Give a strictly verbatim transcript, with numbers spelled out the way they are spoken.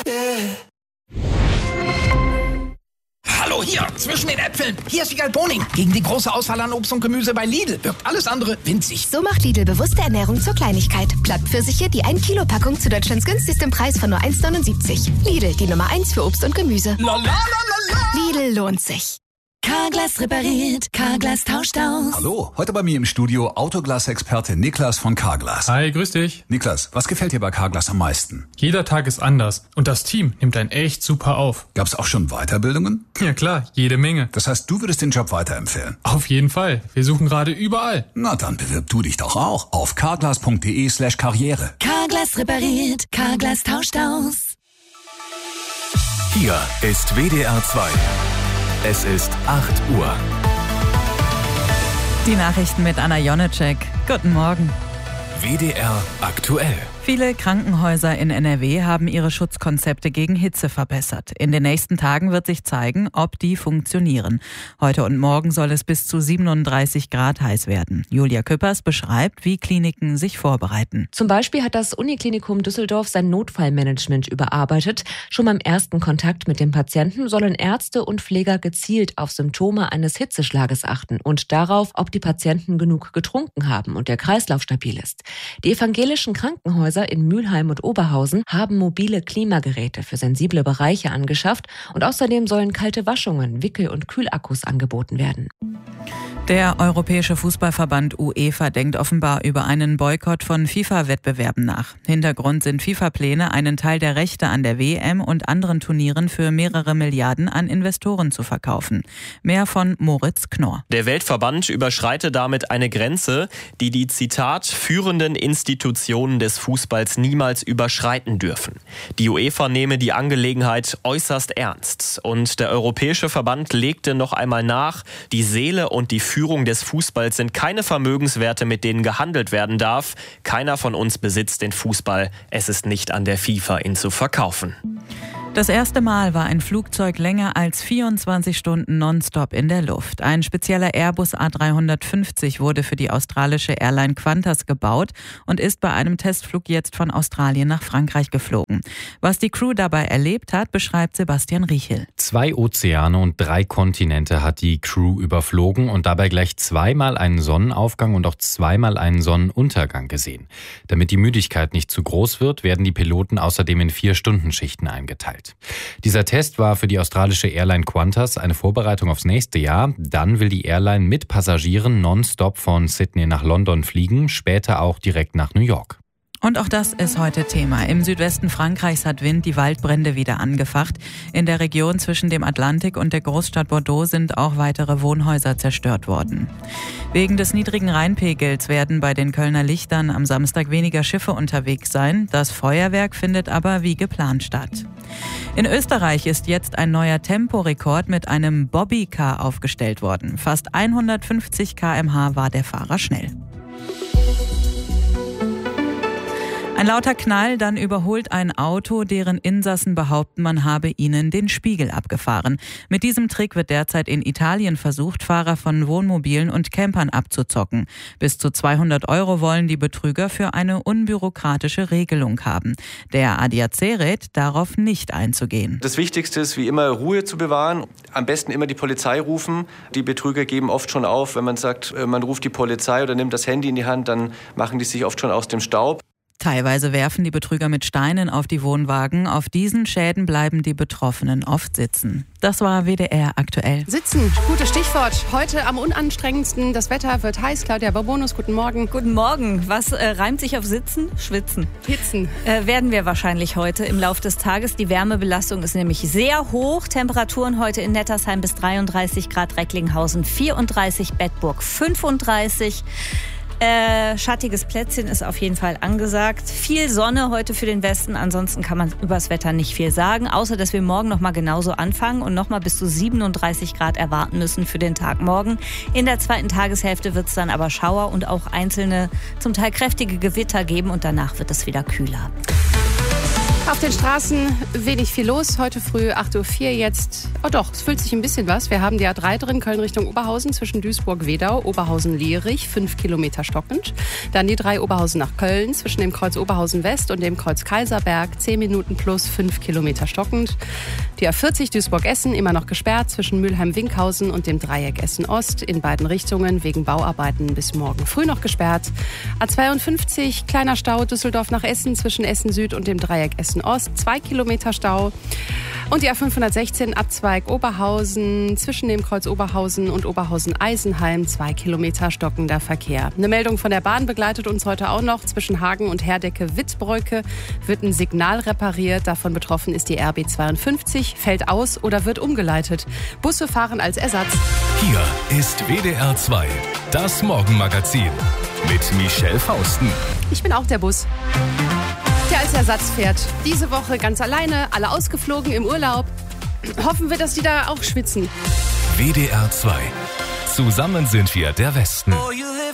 Hallo, hier, zwischen den Äpfeln. Hier ist Wiegald Boning. Gegen die große Auswahl an Obst und Gemüse bei Lidl wirkt alles andere winzig. So macht Lidl bewusste Ernährung zur Kleinigkeit. Blattpfirsiche, die ein Kilo Packung zu Deutschlands günstigstem Preis von nur eins neunundsiebzig. Lidl, die Nummer eins für Obst und Gemüse. La, la, la, la, la. Lidl lohnt sich. Carglass repariert, Carglass tauscht aus. Hallo, heute bei mir im Studio Autoglas-Experte Niklas von Carglass. Hi, grüß dich. Niklas, was gefällt dir bei Carglass am meisten? Jeder Tag ist anders und das Team nimmt einen echt super auf. Gab's auch schon Weiterbildungen? Ja klar, jede Menge. Das heißt, du würdest den Job weiterempfehlen? Auf jeden Fall. Wir suchen gerade überall. Na dann bewirb du dich doch auch auf carglass.de slash karriere. Carglass repariert, Carglass tauscht aus. Hier ist W D R zwei. Es ist acht Uhr. Die Nachrichten mit Anna Jonecek. Guten Morgen. W D R aktuell. Viele Krankenhäuser in N R W haben ihre Schutzkonzepte gegen Hitze verbessert. In den nächsten Tagen wird sich zeigen, ob die funktionieren. Heute und morgen soll es bis zu siebenunddreißig Grad heiß werden. Julia Küppers beschreibt, wie Kliniken sich vorbereiten. Zum Beispiel hat das Uniklinikum Düsseldorf sein Notfallmanagement überarbeitet. Schon beim ersten Kontakt mit dem Patienten sollen Ärzte und Pfleger gezielt auf Symptome eines Hitzeschlages achten und darauf, ob die Patienten genug getrunken haben und der Kreislauf stabil ist. Die evangelischen Krankenhäuser in Mülheim und Oberhausen haben mobile Klimageräte für sensible Bereiche angeschafft und außerdem sollen kalte Waschungen, Wickel- und Kühlakkus angeboten werden. Der Europäische Fußballverband UEFA denkt offenbar über einen Boykott von FIFA-Wettbewerben nach. Hintergrund sind FIFA-Pläne, einen Teil der Rechte an der W M und anderen Turnieren für mehrere Milliarden an Investoren zu verkaufen. Mehr von Moritz Knorr. Der Weltverband überschreite damit eine Grenze, die die, Zitat, führenden Institutionen des Fußballs niemals überschreiten dürfen. Die UEFA nehme die Angelegenheit äußerst ernst. Und der Europäische Verband legte noch einmal nach, die Seele und die Führung des Fußballs sind keine Vermögenswerte, mit denen gehandelt werden darf. Keiner von uns besitzt den Fußball. Es ist nicht an der FIFA, ihn zu verkaufen. Das erste Mal war ein Flugzeug länger als vierundzwanzig Stunden nonstop in der Luft. Ein spezieller Airbus A dreihundertfünfzig wurde für die australische Airline Qantas gebaut und ist bei einem Testflug jetzt von Australien nach Frankreich geflogen. Was die Crew dabei erlebt hat, beschreibt Sebastian Riechel. Zwei Ozeane und drei Kontinente hat die Crew überflogen und dabei gleich zweimal einen Sonnenaufgang und auch zweimal einen Sonnenuntergang gesehen. Damit die Müdigkeit nicht zu groß wird, werden die Piloten außerdem in Vier-Stunden-Schichten eingeteilt. Dieser Test war für die australische Airline Qantas eine Vorbereitung aufs nächste Jahr. Dann will die Airline mit Passagieren nonstop von Sydney nach London fliegen, später auch direkt nach New York. Und auch das ist heute Thema. Im Südwesten Frankreichs hat Wind die Waldbrände wieder angefacht. In der Region zwischen dem Atlantik und der Großstadt Bordeaux sind auch weitere Wohnhäuser zerstört worden. Wegen des niedrigen Rheinpegels werden bei den Kölner Lichtern am Samstag weniger Schiffe unterwegs sein. Das Feuerwerk findet aber wie geplant statt. In Österreich ist jetzt ein neuer Temporekord mit einem Bobbycar aufgestellt worden. Fast hundertfünfzig Kilometer pro Stunde war der Fahrer schnell. Ein lauter Knall, dann überholt ein Auto, deren Insassen behaupten, man habe ihnen den Spiegel abgefahren. Mit diesem Trick wird derzeit in Italien versucht, Fahrer von Wohnmobilen und Campern abzuzocken. Bis zu zweihundert Euro wollen die Betrüger für eine unbürokratische Regelung haben. Der A D A C rät, darauf nicht einzugehen. Das Wichtigste ist, wie immer, Ruhe zu bewahren. Am besten immer die Polizei rufen. Die Betrüger geben oft schon auf, wenn man sagt, man ruft die Polizei oder nimmt das Handy in die Hand, dann machen die sich oft schon aus dem Staub. Teilweise werfen die Betrüger mit Steinen auf die Wohnwagen. Auf diesen Schäden bleiben die Betroffenen oft sitzen. Das war W D R aktuell. Sitzen, gutes Stichwort. Heute am unanstrengendsten. Das Wetter wird heiß. Claudia Barbonus, guten Morgen. Guten Morgen. Was äh, reimt sich auf Sitzen? Schwitzen. Hitzen. Äh, werden wir wahrscheinlich heute im Laufe des Tages. Die Wärmebelastung ist nämlich sehr hoch. Temperaturen heute in Nettersheim bis dreiunddreißig Grad, Recklinghausen vierunddreißig, Bedburg fünfunddreißig. Äh, schattiges Plätzchen ist auf jeden Fall angesagt. Viel Sonne heute für den Westen. Ansonsten kann man übers Wetter nicht viel sagen. Außer, dass wir morgen noch mal genauso anfangen und noch mal bis zu siebenunddreißig Grad erwarten müssen für den Tag morgen. In der zweiten Tageshälfte wird es dann aber Schauer und auch einzelne, zum Teil kräftige Gewitter geben. Und danach wird es wieder kühler. Auf den Straßen wenig viel los. Heute früh acht Uhr vier jetzt. Oh doch, es füllt sich ein bisschen was. Wir haben die A drei drin, Köln Richtung Oberhausen, zwischen Duisburg-Wedau, Oberhausen-Lierich, fünf Kilometer stockend. Dann die drei Oberhausen nach Köln, zwischen dem Kreuz Oberhausen-West und dem Kreuz Kaiserberg, zehn Minuten plus, fünf Kilometer stockend. Die A vierzig Duisburg-Essen, immer noch gesperrt, zwischen Mülheim-Winkhausen und dem Dreieck Essen-Ost. In beiden Richtungen wegen Bauarbeiten bis morgen früh noch gesperrt. A zweiundfünfzig, kleiner Stau, Düsseldorf nach Essen, zwischen Essen-Süd und dem Dreieck Essen Ost, zwei Kilometer Stau. Und die A fünfhundertsechzehn Abzweig Oberhausen, zwischen dem Kreuz Oberhausen und Oberhausen-Eisenheim, zwei Kilometer stockender Verkehr. Eine Meldung von der Bahn begleitet uns heute auch noch. Zwischen Hagen und Herdecke-Wittbrücke wird ein Signal repariert. Davon betroffen ist die R B zweiundfünfzig, fällt aus oder wird umgeleitet. Busse fahren als Ersatz. Hier ist W D R zwei, das Morgenmagazin mit Michelle Fausten. Ich bin auch der Bus, der als Ersatz fährt. Diese Woche ganz alleine, alle ausgeflogen im Urlaub. Hoffen wir, dass die da auch schwitzen. W D R zwei. Zusammen sind wir der Westen.